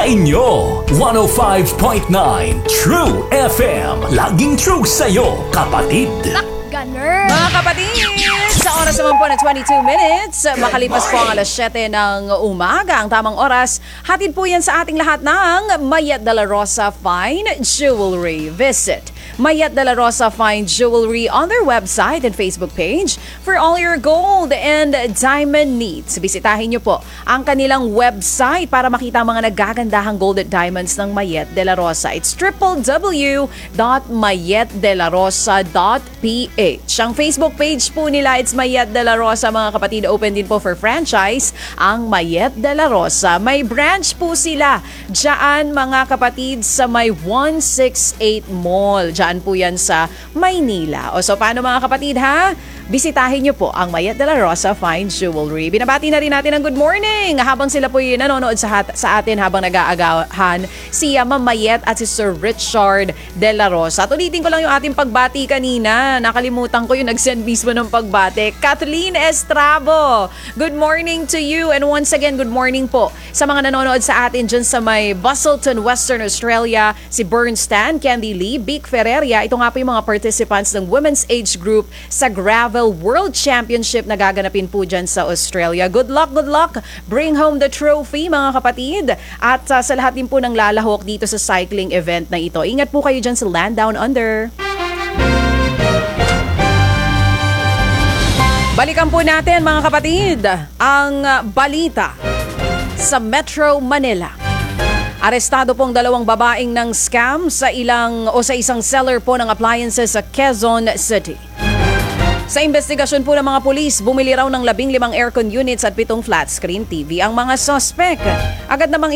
sa inyo. 105.9 True FM. Laging true sa'yo, kapatid. Gunner! Mga kapatid, sa oras naman po na 22 minutes, makalipas po ang alas 7 ng umaga. Ang tamang oras, hatid po yan sa ating lahat ng Mayet de la Rosa Fine Jewelry. Visit Mayet de la Rosa Fine Jewelry on their website and Facebook page for all your gold and diamond needs. Bisitahin niyo po ang kanilang website para makita ang mga nagagandahang gold at diamonds ng Mayet de la Rosa. It's www.mayetdelarosa.ph. Ang Facebook page po nila, it's Mayet de la Rosa, mga kapatid. Open din po for franchise ang Mayet de la Rosa. May branch po sila dyan, mga kapatid, sa may 168 Mall. Dyan po yan sa Maynila. O so paano, mga kapatid, ha? Bisitahin niyo po ang Mayet de la Rosa Fine Jewelry. Binabati na rin natin ang good morning habang sila po yung nanonood sa atin habang nag-aagahan si Ma'am Mayet at si Sir Richard de la Rosa. Tulitin ko lang yung ating pagbati kanina. Nakalimutan ko yung nag-send mismo ng pagbati. Kathleen Estrabo, good morning to you. And once again, good morning po sa mga nanonood sa atin dyan sa may Busselton, Western Australia, si Bernstan, Candy Lee, Vic Ferreria. Ito nga po yung mga participants ng Women's Age Group sa Gravel World Championship na gaganapin po dyan sa Australia. Good luck, good luck. Bring home the trophy, mga kapatid. At sa lahat din po ng lalahok dito sa cycling event na ito. Ingat po kayo dyan sa Land Down Under. Balikan po natin, mga kapatid, ang balita sa Metro Manila. Arestado pong dalawang babaeng ng scam sa isang seller po ng appliances sa Quezon City. Sa investigasyon po ng mga pulis, bumili raw ng 15 aircon units at 7 flat screen TV ang mga suspect. Agad namang